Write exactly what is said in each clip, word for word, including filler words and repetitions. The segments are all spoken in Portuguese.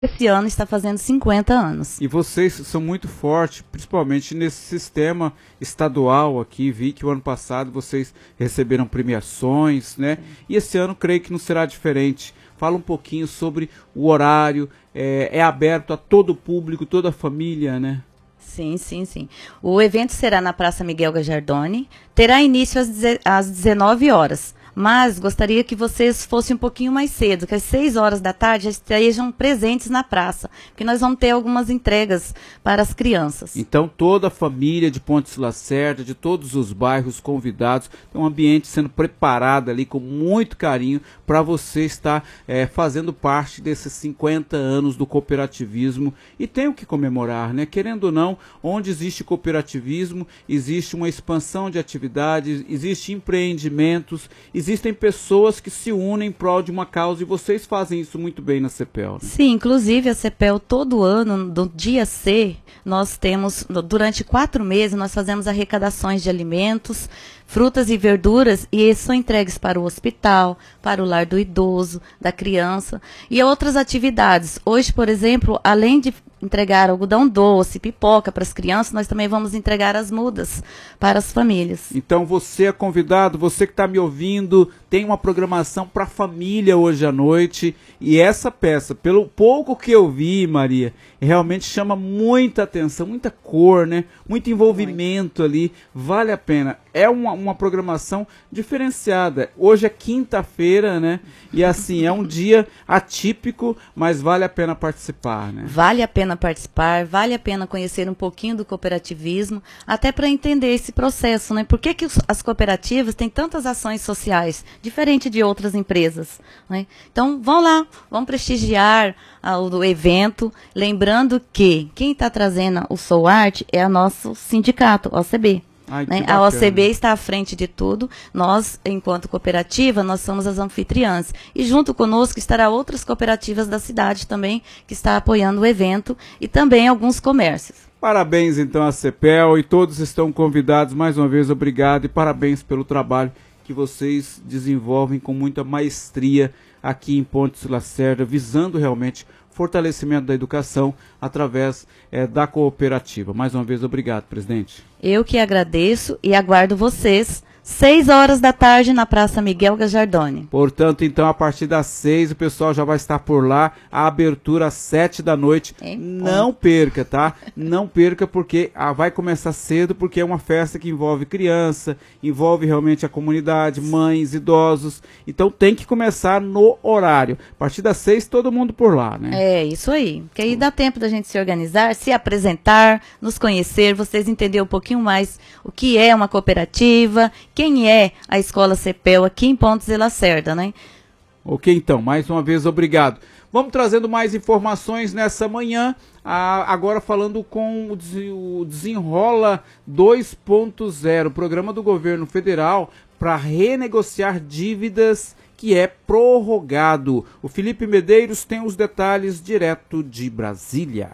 esse ano está fazendo cinquenta anos. E vocês são muito fortes, principalmente nesse sistema estadual aqui. Vi que o ano passado vocês receberam premiações, né? Sim. E esse ano creio que não será diferente. Fala um pouquinho sobre o horário, é, é aberto a todo o público, toda a família, né? Sim, sim, sim. O evento será na Praça Miguel Gajardoni, terá início às, às dezenove horas. Mas gostaria que vocês fossem um pouquinho mais cedo, que às seis horas da tarde já estejam presentes na praça, porque nós vamos ter algumas entregas para as crianças. Então toda a família de Pontes Lacerda, de todos os bairros convidados, tem um ambiente sendo preparado ali com muito carinho para você estar é, fazendo parte desses cinquenta anos do cooperativismo. E tem o que comemorar, né? Querendo ou não, onde existe cooperativismo, existe uma expansão de atividades, existe empreendimentos, existem pessoas que se unem em prol de uma causa, e vocês fazem isso muito bem na CEPEL. Né? Sim, inclusive a CEPEL todo ano, no dia C, nós temos, durante quatro meses, nós fazemos arrecadações de alimentos, frutas e verduras, e são entregues para o hospital, para o lar do idoso, da criança, e outras atividades. Hoje, por exemplo, além de entregar algodão doce, pipoca para as crianças, nós também vamos entregar as mudas para as famílias. Então você é convidado, você que está me ouvindo, tem uma programação para a família hoje à noite, e essa peça, pelo pouco que eu vi, Maria, realmente chama muita atenção, muita cor, né? Muito envolvimento ali, vale a pena. É uma, uma programação diferenciada. Hoje é quinta-feira, né? E assim, é um dia atípico, mas vale a pena participar, né? Vale a pena participar, vale a pena conhecer um pouquinho do cooperativismo, até para entender esse processo, né? Por que que os, as cooperativas têm tantas ações sociais, diferente de outras empresas, né? Então, vão lá, vão prestigiar ah, o evento, lembrando que quem está trazendo o Sou Arte é o nosso sindicato, O C B. Ai, né? A O C B está à frente de tudo. Nós, enquanto cooperativa, nós somos as anfitriãs. E junto conosco estará outras cooperativas da cidade também, que está apoiando o evento, e também alguns comércios. Parabéns, então, à CEPEL, e todos estão convidados. Mais uma vez, obrigado, e parabéns pelo trabalho que vocês desenvolvem com muita maestria aqui em Pontes Lacerda, visando realmente fortalecimento da educação através é, da cooperativa. Mais uma vez, obrigado, presidente. Eu que agradeço e aguardo vocês, seis horas da tarde, na Praça Miguel Gajardoni. Portanto, então, a partir das seis, o pessoal já vai estar por lá, a abertura às sete da noite. É, não perca, tá? Não perca, porque ah, vai começar cedo, porque é uma festa que envolve criança, envolve realmente a comunidade, mães, idosos. Então, tem que começar no horário. A partir das seis, todo mundo por lá, né? É, isso aí. Porque aí dá tempo da gente se organizar, se apresentar, nos conhecer, vocês entenderem um pouquinho mais o que é uma cooperativa, quem é a Escola CEPEL aqui em Pontes de Lacerda, né? Ok, então, mais uma vez, obrigado. Vamos trazendo mais informações nessa manhã, ah, agora falando com o Desenrola dois ponto zero, programa do governo federal para renegociar dívidas que é prorrogado. O Felipe Medeiros tem os detalhes direto de Brasília.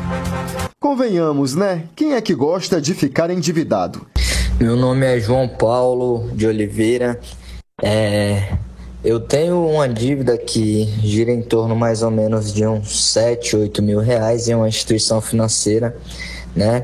Convenhamos, né? Quem é que gosta de ficar endividado? Meu nome é João Paulo de Oliveira. É, eu tenho uma dívida que gira em torno mais ou menos de uns sete, oito mil reais em uma instituição financeira, né?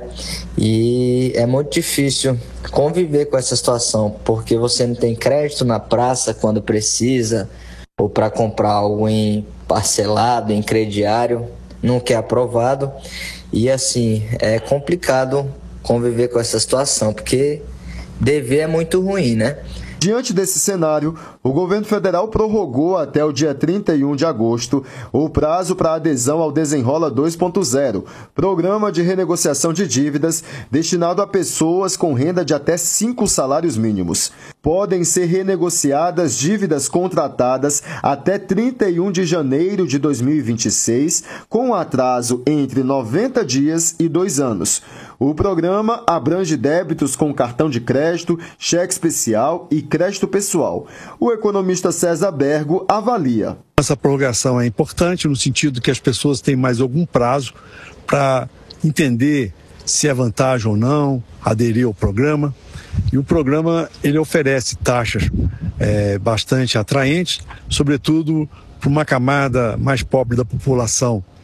E é muito difícil conviver com essa situação, porque você não tem crédito na praça quando precisa, ou para comprar algo em parcelado, em crediário, nunca é aprovado. E assim, é complicado conviver com essa situação, porque dever é muito ruim, né? Diante desse cenário, o governo federal prorrogou até o dia trinta e um de agosto o prazo para adesão ao Desenrola dois ponto zero, programa de renegociação de dívidas destinado a pessoas com renda de até cinco salários mínimos. Podem ser renegociadas dívidas contratadas até trinta e um de janeiro de dois mil e vinte e seis, com atraso entre noventa dias e dois anos. O programa abrange débitos com cartão de crédito, cheque especial e crédito pessoal. O economista César Bergo avalia. Essa prorrogação é importante no sentido que as pessoas têm mais algum prazo para entender se é vantagem ou não aderir ao programa. E o programa ele oferece taxas é, bastante atraentes, sobretudo para uma camada mais pobre da população,